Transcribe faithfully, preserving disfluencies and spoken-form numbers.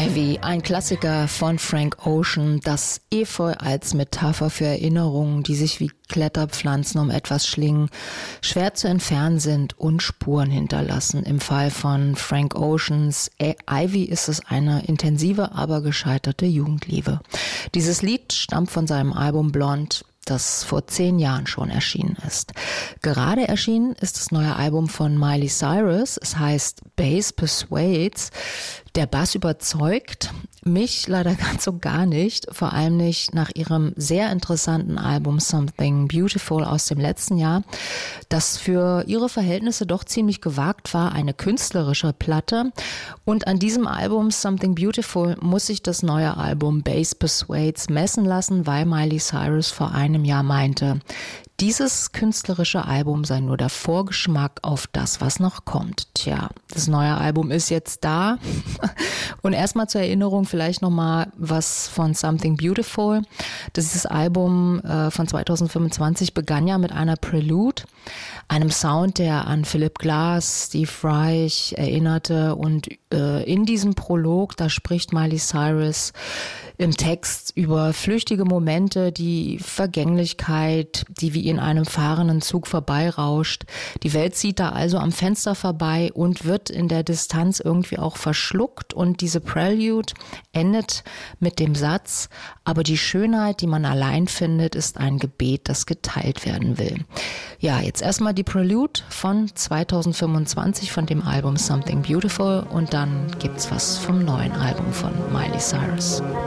Ivy, ein Klassiker von Frank Ocean, das Efeu als Metapher für Erinnerungen, die sich wie Kletterpflanzen um etwas schlingen, schwer zu entfernen sind und Spuren hinterlassen. Im Fall von Frank Oceans Ivy ist es eine intensive, aber gescheiterte Jugendliebe. Dieses Lied stammt von seinem Album Blonde, das vor zehn Jahren schon erschienen ist. Gerade erschienen ist das neue Album von Miley Cyrus. Es heißt Bass Persuades. Der Bass überzeugt, mich leider ganz so gar nicht, vor allem nicht nach ihrem sehr interessanten Album Something Beautiful aus dem letzten Jahr, das für ihre Verhältnisse doch ziemlich gewagt war, eine künstlerische Platte. Und an diesem Album Something Beautiful muss sich das neue Album Bass Persuades messen lassen, weil Miley Cyrus vor einem Jahr meinte, dieses künstlerische Album sei nur der Vorgeschmack auf das, was noch kommt. Tja, das neue Album ist jetzt da. Und erstmal zur Erinnerung vielleicht nochmal was von Something Beautiful. Dieses Album äh, von zwanzig fünfundzwanzig begann ja mit einer Prelude, einem Sound, der an Philip Glass, Steve Reich erinnerte. Und äh, in diesem Prolog, da spricht Miley Cyrus im Text über flüchtige Momente, die Vergänglichkeit, die wie in einem fahrenden Zug vorbeirauscht. Die Welt zieht da also am Fenster vorbei und wird in der Distanz irgendwie auch verschluckt. Und diese Prelude endet mit dem Satz, aber die Schönheit, die man allein findet, ist ein Gebet, das geteilt werden will. Ja, jetzt erstmal die Prelude von zwanzig fünfundzwanzig von dem Album Something Beautiful und dann gibt's was vom neuen Album von Miley Cyrus.